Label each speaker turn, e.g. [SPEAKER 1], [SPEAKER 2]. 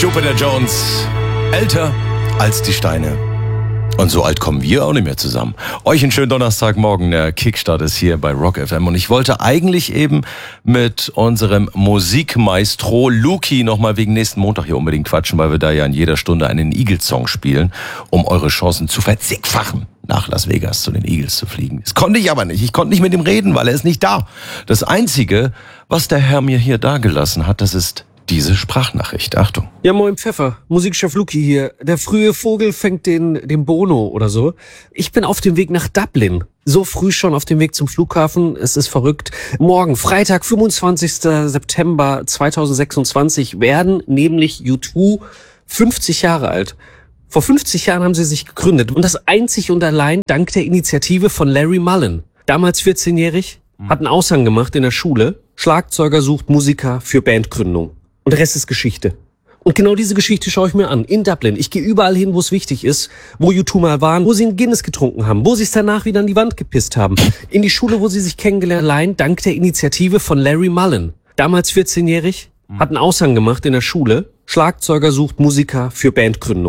[SPEAKER 1] Jupiter Jones, älter als die Steine. Und so alt kommen wir auch nicht mehr zusammen. Euch einen schönen Donnerstagmorgen. Der Kickstart ist hier bei Rock FM. Und ich wollte eigentlich eben mit unserem Musikmaestro Luki nochmal wegen nächsten Montag hier unbedingt quatschen, weil wir da ja in jeder Stunde einen Eagles-Song spielen, um eure Chancen zu verzigfachen, nach Las Vegas zu den Eagles zu fliegen. Das konnte ich aber nicht. Ich konnte nicht mit ihm reden, weil er ist nicht da. Das Einzige, was der Herr mir hier dagelassen hat, das ist diese Sprachnachricht. Achtung.
[SPEAKER 2] Ja, moin Pfeffer, Musikchef Luki hier. Der frühe Vogel fängt den Bono oder so. Ich bin auf dem Weg nach Dublin. So früh schon auf dem Weg zum Flughafen. Es ist verrückt. Morgen, Freitag, 25. September 2026, werden nämlich U2 50 Jahre alt. Vor 50 Jahren haben sie sich gegründet. Und das einzig und allein dank der Initiative von Larry Mullen. Damals 14-jährig, hat einen Aushang gemacht in der Schule. Schlagzeuger sucht Musiker für Bandgründung. Und der Rest ist Geschichte. Und genau diese Geschichte schaue ich mir an. In Dublin. Ich gehe überall hin, wo es wichtig ist. Wo U2 mal waren, wo sie einen Guinness getrunken haben, wo sie es danach wieder an die Wand gepisst haben. In die Schule, wo sie sich kennengelernt haben. Allein dank der Initiative von Larry Mullen. Damals 14-jährig, hat einen Aushang gemacht in der Schule. Schlagzeuger sucht Musiker für Bandgründung.